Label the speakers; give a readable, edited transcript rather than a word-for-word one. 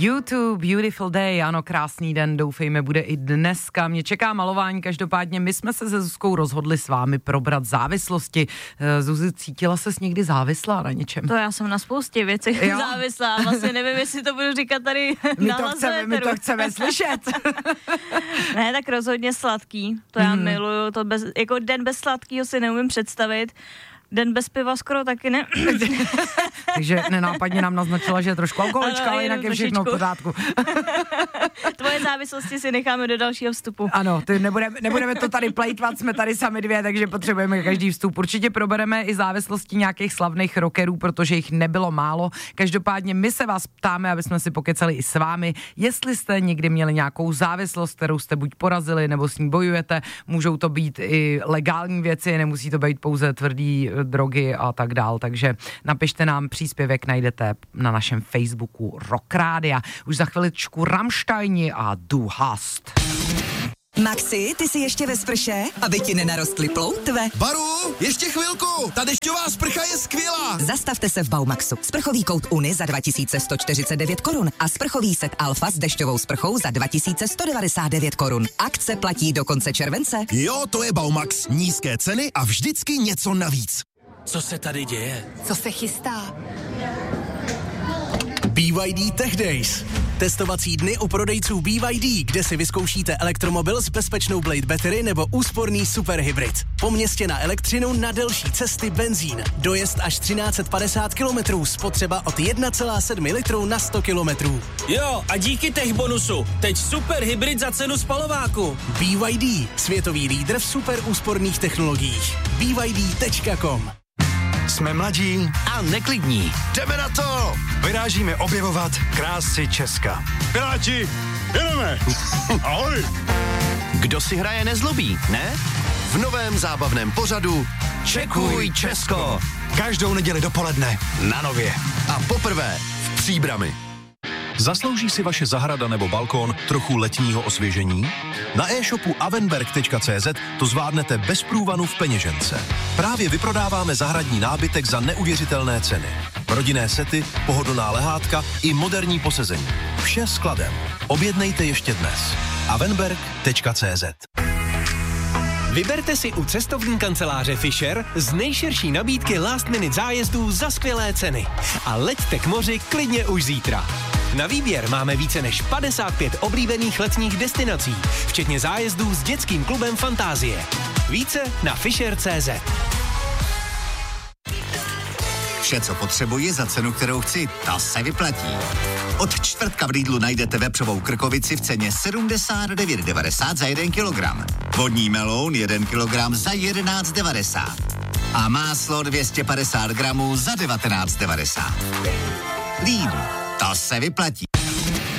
Speaker 1: YouTube, Beautiful Day, ano, krásný den, doufejme, bude i dneska. Mě čeká malování, každopádně my jsme se se Zuzkou rozhodli s vámi probrat závislosti. Zuzi, cítila ses někdy závislá na něčem?
Speaker 2: To já jsem na spoustě věcech závislá, vlastně nevím, jestli to budu říkat tady
Speaker 1: my to chceme slyšet.
Speaker 2: Ne, tak rozhodně sladký, to já miluju, to jako den bez sladkýho si neumím představit. Den bez piva skoro taky ne.
Speaker 1: Takže nenápadně nám naznačila, že je trošku alkoholička, ale jinak je všechno v pořádku.
Speaker 2: Tvoje závislosti si necháme do dalšího vstupu.
Speaker 1: Ano, nebudeme to tady plejtvat, jsme tady sami dvě, takže potřebujeme každý vstup. Určitě probereme i závislosti nějakých slavných rockerů, protože jich nebylo málo. Každopádně my se vás ptáme, aby jsme si pokecali i s vámi, jestli jste někdy měli nějakou závislost, kterou jste buď porazili, nebo s ní bojujete. Můžou to být i legální věci, nemusí to být pouze tvrdý drogy a tak dál, takže napište nám, příspěvek najdete na našem Facebooku Rock Rádia. Už za chviličku Rammsteini a Du hast.
Speaker 3: Maxi, ty jsi ještě ve sprše? Aby ti nenarostly ploutve?
Speaker 4: Baru, ještě chvilku, ta dešťová sprcha je skvělá.
Speaker 3: Zastavte se v Baumaxu. Sprchový kout Uni za 2149 korun a sprchový set Alfa s dešťovou sprchou za 2199 korun. Akce platí do konce července.
Speaker 4: Jo, to je Baumax. Nízké ceny a vždycky něco navíc.
Speaker 5: Co se tady děje?
Speaker 6: Co se chystá?
Speaker 5: BYD Tech Days. Testovací dny u prodejců BYD, kde si vyzkoušíte elektromobil s bezpečnou Blade Battery nebo úsporný superhybrid. Po městě na elektřinu, na delší cesty benzín. Dojezd až 1350 km, spotřeba od 1,7 litru na 100 km.
Speaker 7: Jo, a díky tech bonusu, teď superhybrid za cenu spalováku.
Speaker 5: BYD, světový lídr v super úsporných technologiích. BYD.com.
Speaker 8: Jsme mladí
Speaker 5: A neklidní.
Speaker 8: Jdeme na to! Vyrážíme objevovat krásy Česka.
Speaker 9: Piráti, jedeme! Ahoj!
Speaker 5: Kdo si hraje nezlobí, ne?
Speaker 8: V novém zábavném pořadu
Speaker 5: Čekuj Česko.
Speaker 8: Každou neděli dopoledne na Nově.
Speaker 4: A poprvé v Příbrami.
Speaker 10: Zaslouží si vaše zahrada nebo balkón trochu letního osvěžení? Na e-shopu avenberg.cz to zvládnete bez průvanu v peněžence. Právě vyprodáváme zahradní nábytek za neuvěřitelné ceny. Rodinné sety, pohodlná lehátka i moderní posezení. Vše skladem. Objednejte ještě dnes. avenberg.cz.
Speaker 11: Vyberte si u cestovní kanceláře Fisher z nejširší nabídky last minute zájezdů za skvělé ceny. A leďte k moři klidně už zítra. Na výběr máme více než 55 oblíbených letních destinací, včetně zájezdů s dětským klubem Fantázie. Více na Fisher.cz.
Speaker 12: Vše, co potřebuji za cenu, kterou chci, ta se vyplatí. Od čtvrtka v Lidlu najdete vepřovou krkovici v ceně 79,90 za 1 kilogram. Vodní meloun 1 kilogram za 11,90. A máslo 250 gramů za 19,90. Lidl, to se vyplatí.